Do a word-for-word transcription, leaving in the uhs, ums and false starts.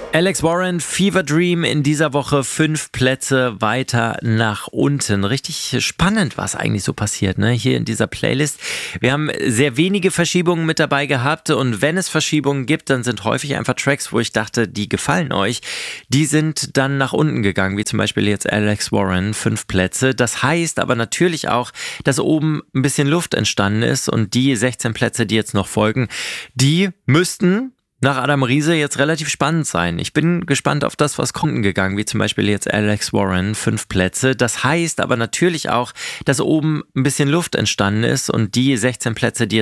Alex Warren, Fever Dream, in dieser Woche fünf Plätze weiter nach unten. Richtig spannend, was eigentlich so passiert, ne? Hier in dieser Playlist. Wir haben sehr wenige Verschiebungen mit dabei gehabt und wenn es Verschiebungen gibt, dann sind häufig einfach Tracks, wo ich dachte, die gefallen euch. Die sind dann nach unten gegangen, wie zum Beispiel jetzt Alex Warren, fünf Plätze. Das heißt aber natürlich auch, dass oben ein bisschen Luft entstanden ist und die sechzehn Plätze, die jetzt noch folgen, die müssten nach Adam Riese jetzt relativ spannend sein. Ich bin gespannt auf das, was kommt gegangen, wie zum Beispiel jetzt Alex Warren, fünf Plätze. Das heißt aber natürlich auch, dass oben ein bisschen Luft entstanden ist und die sechzehn Plätze, die